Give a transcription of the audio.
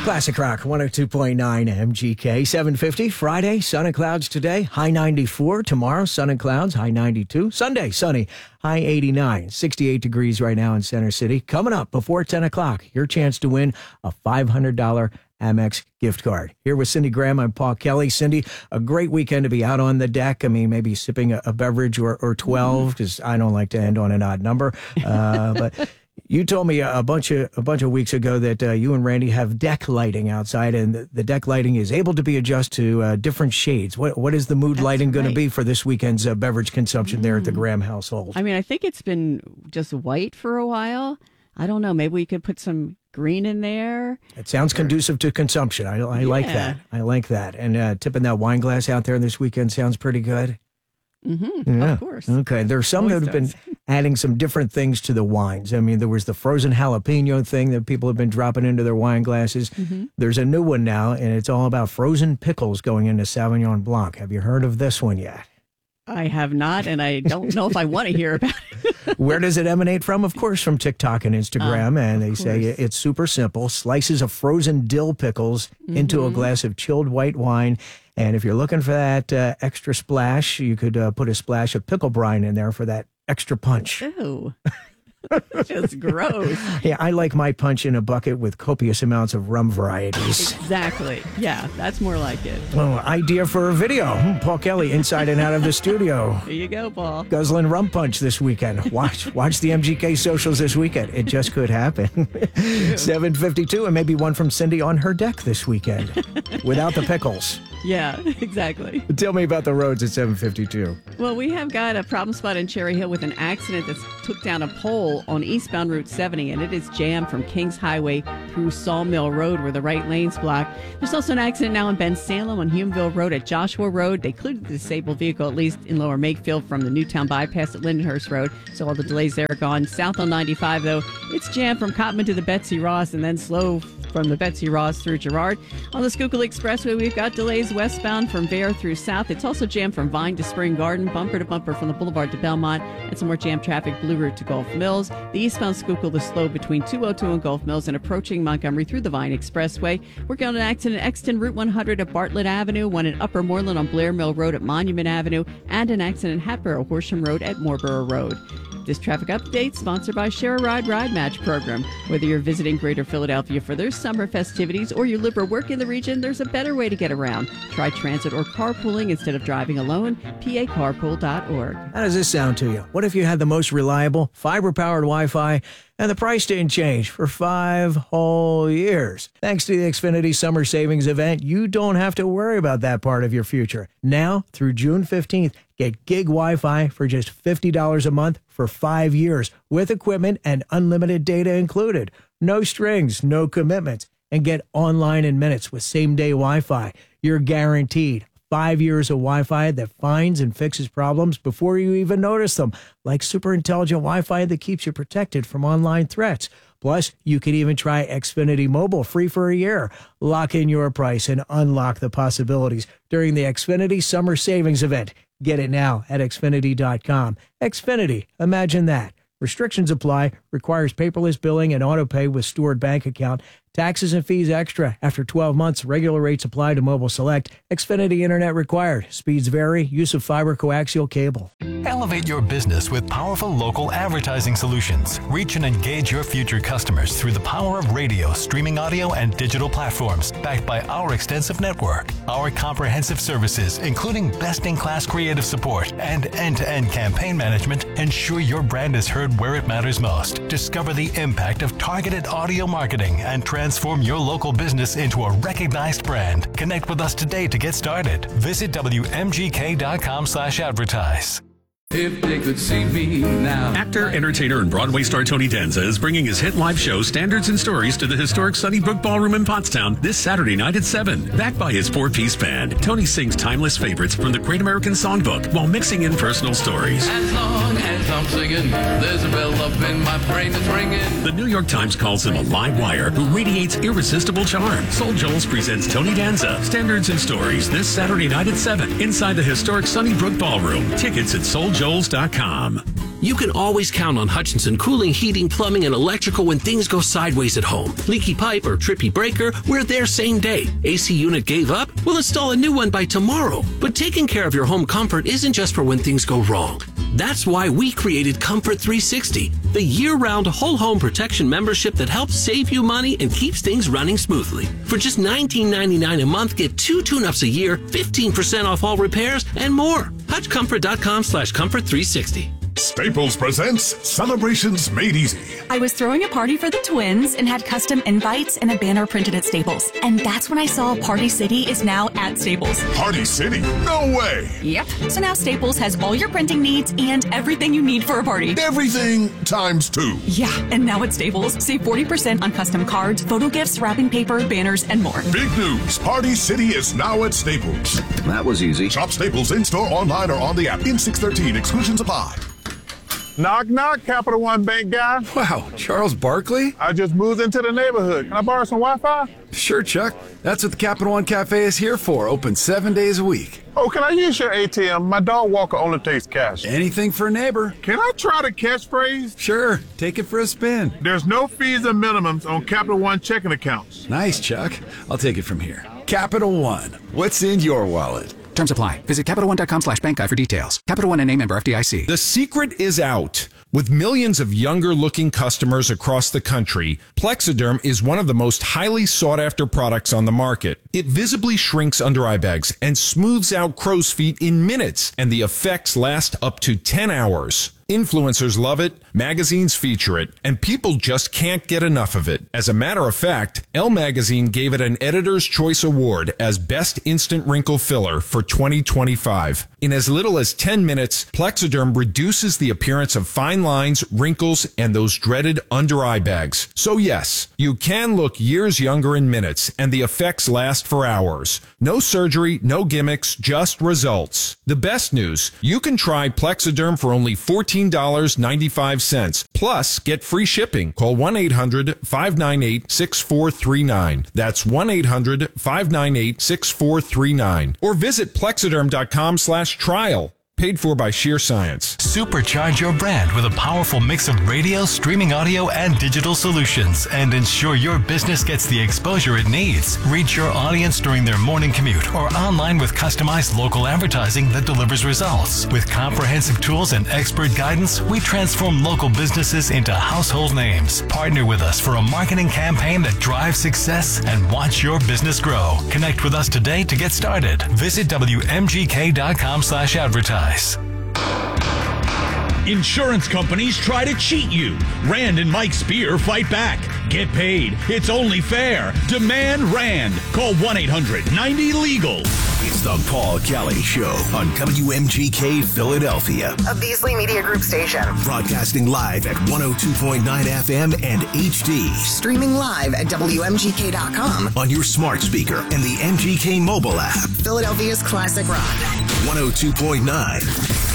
Classic Rock 102.9 MGK 750. Friday, sun and clouds today, high 94. Tomorrow, sun and clouds, high 92. Sunday, sunny, high 89. 68 degrees right now in Center City. Coming up before 10 o'clock, your chance to win a $500 Amex gift card. Here with Cindy Graham, I'm Paul Kelly. Cindy, a great weekend to be out on the deck. I mean, maybe sipping a beverage or 12, because I don't like to end on an odd number. But you told me a bunch of weeks ago that you and Randy have deck lighting outside, and the deck lighting is able to be adjusted to different shades. What is the mood lighting going to be for this weekend's beverage consumption there at the Graham household? I mean, I think it's been just white for a while. I don't know. Maybe we could put some green in there. It sounds conducive to consumption. I like that. I like that. And tipping that wine glass out there this weekend sounds pretty good. Mm-hmm. Yeah. Of course. Okay. There are some that have been adding some different things to the wines. I mean, there was the frozen jalapeno thing that people have been dropping into their wine glasses. Mm-hmm. There's a new one now, and it's all about frozen pickles going into Sauvignon Blanc. Have you heard of this one yet? I have not, and I don't know if I want to hear about it. Where does it emanate from? Of course, from TikTok and Instagram. And they say it's super simple. Slices of frozen dill pickles into a glass of chilled white wine. And if you're looking for that extra splash, you could put a splash of pickle brine in there for that extra punch. Ew. Just gross. Yeah, I like my punch in a bucket with copious amounts of rum varieties. Exactly. Yeah, that's more like it. Oh, idea for a video. Paul Kelly inside and out of the studio. Here you go, Paul. Guzzling rum punch this weekend. Watch the MGK socials this weekend. It just could happen. 7:52, and maybe one from Cindy on her deck this weekend without the pickles. Yeah, exactly. Tell me about the roads at 7:52. Well, we have got a problem spot in Cherry Hill with an accident that took down a pole on eastbound Route 70, and it is jammed from Kings Highway through Sawmill Road where the right lane's blocked. There's also an accident now in Ben Salem on Humeville Road at Joshua Road. They cleared the disabled vehicle, at least in Lower Makefield, from the Newtown bypass at Lindenhurst Road, so all the delays there are gone. South on 95, though, it's jammed from Cotman to the Betsy Ross and then slow from the Betsy Ross through Girard. On the Schuylkill Expressway, we've got delays westbound from Bear through South. It's also jammed from Vine to Spring Garden, bumper to bumper from the Boulevard to Belmont, and some more jam traffic Blue Route to Gulf Mills. The eastbound Schuylkill is slow between 202 and Gulf Mills and approaching Montgomery through the Vine Expressway. We're going to an accident at Exton Route 100 at Bartlett Avenue, one in Upper Moreland on Blair Mill Road at Monument Avenue, and an accident in Hatboro Horsham Road at Mooreborough Road. This traffic update sponsored by Share a Ride Ride Match program. Whether you're visiting Greater Philadelphia for their summer festivities or you live or work in the region, there's a better way to get around. Try transit or carpooling instead of driving alone. PACarpool.org. How does this sound to you? What if you had the most reliable, fiber-powered Wi-Fi and the price didn't change for 5 whole years? Thanks to the Xfinity Summer Savings Event, you don't have to worry about that part of your future. Now, through June 15th, get gig Wi-Fi for just $50 a month for 5 years with equipment and unlimited data included. No strings, no commitments, and get online in minutes with same-day Wi-Fi. You're guaranteed 5 years of Wi-Fi that finds and fixes problems before you even notice them, like super intelligent Wi-Fi that keeps you protected from online threats. Plus, you can even try Xfinity Mobile free for a year. Lock in your price and unlock the possibilities during the Xfinity Summer Savings Event. Get it now at Xfinity.com. Xfinity, imagine that. Restrictions apply. Requires paperless billing and auto pay with stored bank account. Taxes and fees extra. After 12 months, regular rates apply to Mobile Select. Xfinity Internet required. Speeds vary. Use of fiber coaxial cable. Elevate your business with powerful local advertising solutions. Reach and engage your future customers through the power of radio, streaming audio, and digital platforms, backed by our extensive network. Our comprehensive services, including best-in-class creative support and end-to-end campaign management, ensure your brand is heard where it matters most. Discover the impact of targeted audio marketing and transform your local business into a recognized brand. Connect with us today to get started. Visit WMGK.com/advertise. If they could see me now. Actor, entertainer, and Broadway star Tony Danza is bringing his hit live show Standards and Stories to the historic Sunnybrook Ballroom in Pottstown this Saturday night at 7. Backed by his 4-piece band, Tony sings timeless favorites from the Great American Songbook while mixing in personal stories. As long as I'm singing, there's a bell up in my brain that's ringing. The New York Times calls him a live wire who radiates irresistible charm. Soul Jones presents Tony Danza, Standards and Stories this Saturday night at 7 inside the historic Sunnybrook Ballroom. Tickets at souljones.com. You can always count on Hutchinson Cooling, Heating, Plumbing, and Electrical when things go sideways at home. Leaky pipe or trippy breaker, we're there same day. AC unit gave up? We'll install a new one by tomorrow. But taking care of your home comfort isn't just for when things go wrong. That's why we created Comfort 360, the year-round whole home protection membership that helps save you money and keeps things running smoothly. For just $19.99 a month, get 2 tune-ups a year, 15% off all repairs, and more. HutchComfort.com/Comfort360. Staples presents Celebrations Made Easy. I was throwing a party for the twins and had custom invites and a banner printed at Staples. And that's when I saw Party City is now at Staples. Party City? No way! Yep. So now Staples has all your printing needs and everything you need for a party. Everything times 2. Yeah, and now at Staples, save 40% on custom cards, photo gifts, wrapping paper, banners, and more. Big news! Party City is now at Staples. That was easy. Shop Staples in-store, online, or on the app. In 613, exclusions apply. Knock, knock, Capital One Bank guy. Wow, Charles Barkley? I just moved into the neighborhood. Can I borrow some Wi-Fi? Sure, Chuck. That's what the Capital One Cafe is here for. Open 7 days a week. Oh, can I use your ATM? My dog walker only takes cash. Anything for a neighbor. Can I try the catchphrase? Sure, take it for a spin. There's no fees or minimums on Capital One checking accounts. Nice, Chuck. I'll take it from here. Capital One. What's in your wallet? Terms apply. Visit CapitalOne.com/bankguide for details. Capital One and name member FDIC. The secret is out. With millions of younger-looking customers across the country, Plexiderm is one of the most highly sought-after products on the market. It visibly shrinks under-eye bags and smooths out crow's feet in minutes, and the effects last up to 10 hours. Influencers love it, magazines feature it, and people just can't get enough of it. As a matter of fact, Elle Magazine gave it an Editor's Choice Award as Best Instant Wrinkle Filler for 2025. In as little as 10 minutes, Plexiderm reduces the appearance of fine lines, wrinkles, and those dreaded under-eye bags. So yes, you can look years younger in minutes, and the effects last for hours. No surgery, no gimmicks, just results. The best news, you can try Plexiderm for only $14.95. Plus, get free shipping. Call 1-800-598-6439. That's 1-800-598-6439. Or visit Plexiderm.com/trial. Paid for by Sheer Science. Supercharge your brand with a powerful mix of radio, streaming audio, and digital solutions, and ensure your business gets the exposure it needs. Reach your audience during their morning commute or online with customized local advertising that delivers results. With comprehensive tools and expert guidance, we transform local businesses into household names. Partner with us for a marketing campaign that drives success and watch your business grow. Connect with us today to get started. Visit WMGK.com/advertise. Insurance companies try to cheat you. Rand and Mike Spear fight back. Get paid. It's only fair. Demand Rand. Call 1-800-90-LEGAL. It's the Paul Kelly Show on WMGK Philadelphia. A Beasley Media Group station. Broadcasting live at 102.9 FM and HD. Streaming live at WMGK.com. On your smart speaker and the MGK mobile app. Philadelphia's classic rock. 102.9